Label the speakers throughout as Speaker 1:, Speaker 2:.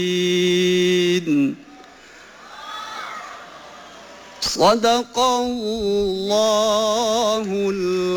Speaker 1: Sadaqallahul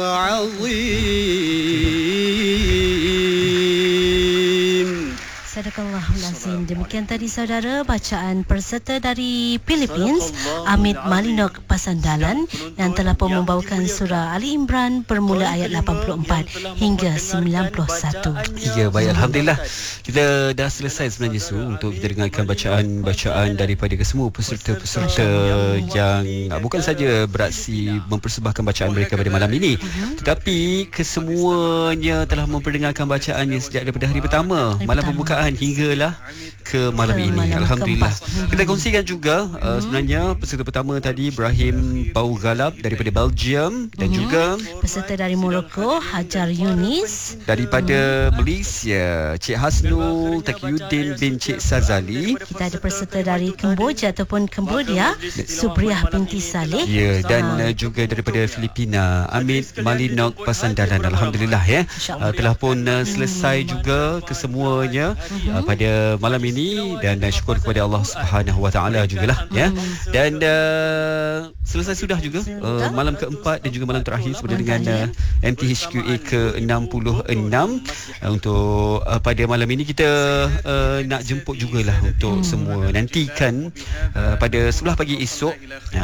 Speaker 1: Azim.
Speaker 2: Sadaqallahul Azim. Demikian tadi saudara bacaan peserta dari Philippines, Amit Malinok Pasandalan, yang telah pun membawakan surah Ali Imran bermula ayat 84 hingga 91.
Speaker 3: Ya, baik, alhamdulillah. Kita dah selesai sebenarnya untuk kita dengarkan bacaan daripada kesemua peserta-peserta yang bukan saja beraksi mempersembahkan bacaan mereka pada malam ini, tetapi kesemuanya telah memperdengarkan bacaannya sejak daripada hari pertama, malam pembukaan hinggalah ke malam ini. Alhamdulillah. Kita kongsikan juga sebenarnya peserta pertama tadi Ibrahim Baugalab daripada Belgium, dan juga
Speaker 2: peserta dari Morocco Hajar Yunis,
Speaker 3: daripada Malaysia Cik Hasnul Taqiyuddin bin Cik Sazali.
Speaker 2: Kita ada peserta dari Kemboja ataupun Cambodia Subriah binti Saleh,
Speaker 3: ya, dan juga daripada Filipina Amit Malinok Pasandalan. Alhamdulillah, ya, telah pun selesai juga kesemuanya pada malam ini, dan syukur kepada Allah Subhanahu Wa Taala jugalah, ya. Dan selesai sudah juga malam keempat dan juga malam terakhir bersama dengan MTHQA ke-66. Untuk pada malam ini kita nak jemput jugalah untuk semua. Nantikan pada sebelah pagi esok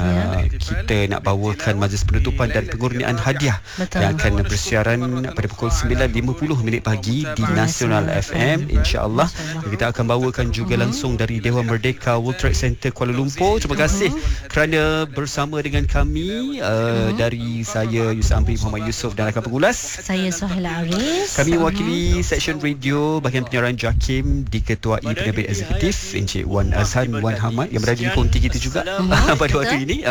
Speaker 3: kita nak bawakan majlis penutupan dan pengurniaan hadiah yang akan bersiaran pada pukul 9.50 pagi di Nasional FM, insya-Allah. Kita akan bawakan juga langsung dari Dewan Merdeka World Trade Center Kuala Lumpur. Terima kasih kerana bersama dengan kami. Dari saya Yus Amri Muhammad Yusof dan rakan pengulas,
Speaker 2: saya Sohaila Aris.
Speaker 3: Kami wakili Seksyen Radio bahagian penyiaran JAKIM diketuai penerbit eksekutif Encik Wan Azhan Wan Hamad yang berada di konti kita juga pada waktu ini.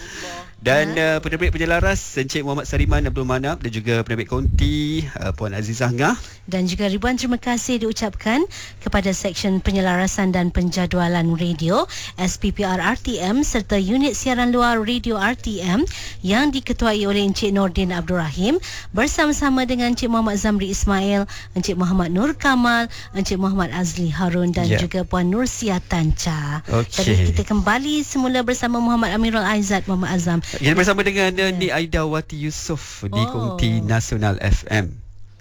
Speaker 3: Dan penerbit penyelaras Encik Muhammad Sariman Abdul Manap, dan juga penerbit konti Puan Azizah Ngah.
Speaker 2: Dan juga ribuan terima kasih diucapkan kepada Seksyen Penyelarasan dan Penjadualan Radio SPPR RTM serta unit siaran luar Radio RTM yang diketuai oleh Encik Nordin Abdul Rahim bersama-sama dengan Encik Muhammad Zamri Ismail, Encik Muhammad Nur Kamal, Encik Muhammad Azli Harun, dan juga Puan Nursia Tanca. Jadi kita kembali semula bersama Muhammad Amirul Aizat Muhammad Azam.
Speaker 3: Kita bersama dengan Ni Aida Wati Yusof di konti Nasional FM.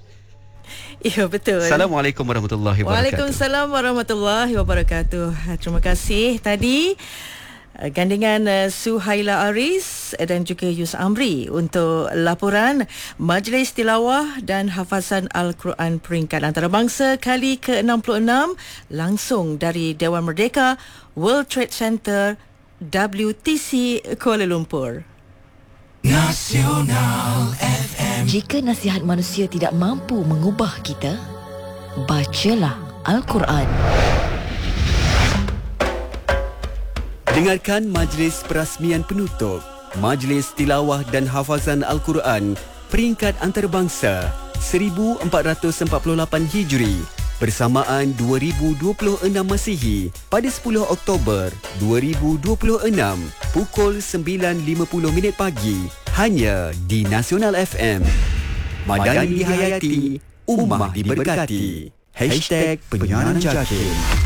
Speaker 4: Ya, betul.
Speaker 3: Assalamualaikum warahmatullahi wabarakatuh.
Speaker 4: Waalaikumsalam warahmatullahi wabarakatuh. Terima kasih tadi gandingan Suhaila Aris dan juga Yus Amri untuk laporan Majlis Tilawah dan Hafazan Al-Quran Peringkat Antarabangsa kali ke-66 langsung dari Dewan Merdeka World Trade Center WTC Kuala Lumpur.
Speaker 5: Nasional FM. Jika nasihat manusia tidak mampu mengubah kita, bacalah Al-Quran.
Speaker 6: Dengarkan majlis perasmian penutup Majlis Tilawah dan Hafazan Al-Quran Peringkat Antarabangsa 1448 Hijri bersamaan 2026 Masihi pada 10 Oktober 2026 pukul 9.50 pagi hanya di Nasional FM. Madani dihayati, ummah diberkati. #penyiaran JAKIM.